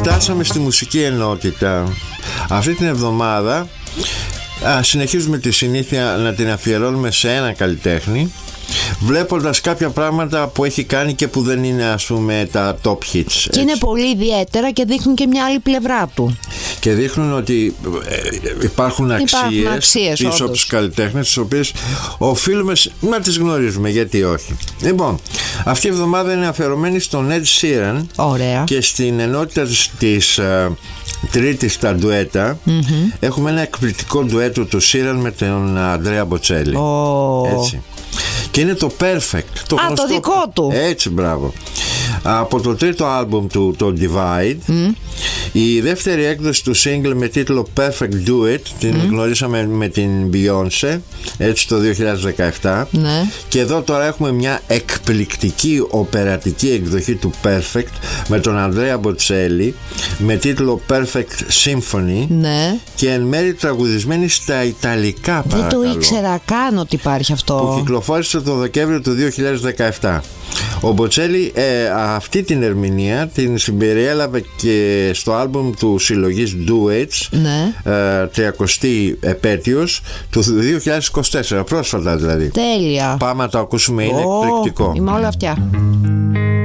Φτάσαμε στη μουσική ενότητα. Αυτή την εβδομάδα συνεχίζουμε τη συνήθεια να την αφιερώνουμε σε ένα καλλιτέχνη, βλέποντας κάποια πράγματα που έχει κάνει και που δεν είναι, ας πούμε, τα top hits. Και έτσι. είναι πολύ ιδιαίτερα και δείχνουν και μια άλλη πλευρά του. Και δείχνουν ότι υπάρχουν αξίες πίσω όντως από τους καλλιτέχνες, τις οποίες οφείλουμε να τις γνωρίζουμε, γιατί όχι. Λοιπόν, αυτή η εβδομάδα είναι αφιερωμένη στον Ed Sheeran. Ωραία. Και στην ενότητα της τρίτη στα ντουέτα, έχουμε ένα εκπληκτικό ντουέτο του Sheeran με τον Αντρέα Μποτσέλη. Έτσι. Και είναι το Perfect. Το δικό του. Έτσι, μπράβο. Από το τρίτο άλμπουμ του, το Divide, η δεύτερη έκδοση του single με τίτλο Perfect Do It την γνωρίσαμε με την Beyoncé, έτσι, το 2017. Ναι. Και εδώ τώρα έχουμε μια εκπληκτική οπερατική εκδοχή του Perfect με τον Ανδρέα Μποτσέλη με τίτλο Perfect Symphony. Ναι. Και εν μέρει τραγουδισμένη στα Ιταλικά, παρακαλώ. Δεν το ήξερα καν ότι υπάρχει αυτό. Που κυκλοφόρησε το Δεκέμβριο του 2017. Ο Μποτσέλη αυτή την ερμηνεία την συμπεριέλαβε και στο άλμπουμ του συλλογής Duets, ναι, 30η επέτειος του 2024, πρόσφατα δηλαδή. Τέλεια. Πάμε να το ακούσουμε, είναι εκπληκτικό. Είμαι όλα αυτιά.